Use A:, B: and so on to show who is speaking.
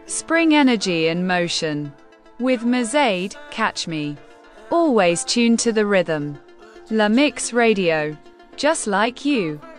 A: Spring energy and motion. With Mzaid, catch me. Always tuned to the rhythm. La Mix Radio. Just like you.